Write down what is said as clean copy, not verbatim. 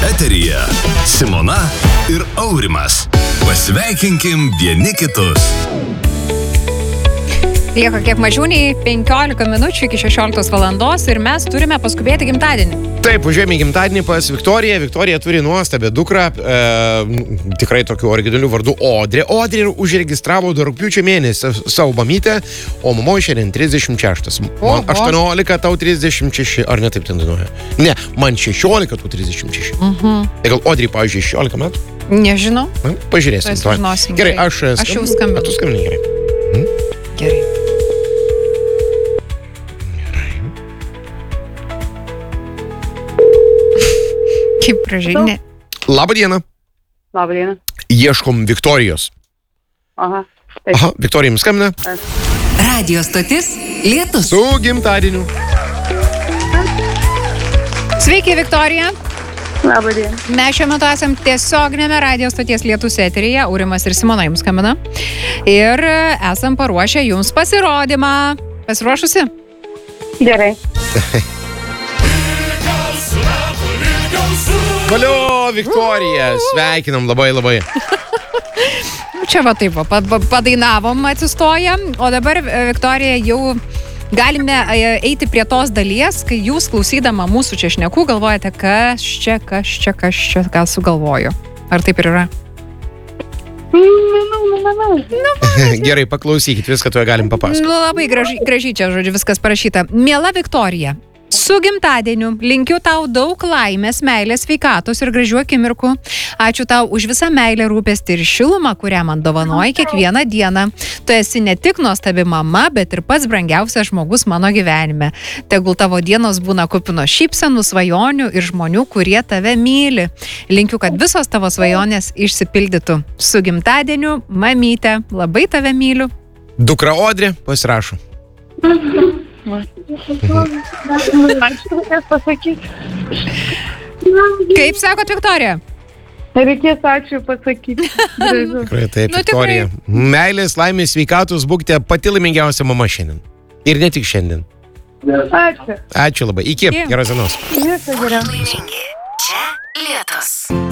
Eteryje Simona ir Aurimas. Pasveikinkim vieni kitus. Lieka kiek mažiau nei 15 minučių iki 16 valandos ir mes turime paskubėti gimtadienį. Taip, užėjome gimtadienį pas Viktoriją. Viktorija turi nuostabią dukrą, tikrai tokiu originaliu vardu Odrė. Odrė užregistravo dar rugpjūčio mėnesį savo mamytę, o mamoje šiandien 36. Man 18, tau 36, ar ne taip ten dainuoja? Ne, man 16, tu 36. Tai gal Odrė, pavyzdžiui, 16 metų? Nežinau. Pažiūrėsim. Gerai, aš jau skambinu. Tu skambini, gerai. Gerai. Kaip pražinė. Labą dieną. Labą dieną. Ieškom Viktorijos. Aha. Viktorija jums skambina. Radio stotis Lietus. Su gimtadieniu. Sveiki, Viktorija. Labą dieną. Mes šiuo metu esam tiesioginėme radio stoties Lietus eteryje. Aurimas ir Simona jums skambina. Ir esam paruošę jums pasirodymą. Pasiruošusi? Gerai. Valio, Viktorija. Sveikinam labai. Čia va taip, padainavom atsistoję. O dabar, Viktorija, jau galime eiti prie tos dalies, kai jūs klausydama mūsų čia šnekų galvojate, kas čia, ką sugalvoju. Ar taip ir yra? Manau. Gerai, paklausykit, viską tuo galim papasakoti. Labai gražiai čia, žodžiu, viskas parašyta. Miela Viktorija, su gimtadieniu linkiu tau daug laimės, meilės, sveikatos ir gražių akimirkų. Ačiū tau už visą meilę, rūpestį ir šilumą, kurią man dovanoji kiekvieną dieną. Tu esi ne tik nuostabi mama, bet ir pats brangiausias žmogus mano gyvenime. Tegul tavo dienos būna kupinos šypsenų, svajonių ir žmonių, kurie tave myli. Linkiu, kad visos tavo svajonės išsipildytų. Su gimtadieniu, mamyte, labai tave myliu. Dukra Odrė pasirašo. Reikės pasakyti. Kaip sakot, Viktorija? Reikės ačiū pasakyti. Tikrai taip, Nu, Viktorija. Meilės, laimės, sveikatos, būkite pati laimingiausia mama šiandien. Ir ne tik šiandien. Ačiū. Ačiū labai. Iki. Geros dienos. Viso geriausio. Laimingi. Čia Lietus.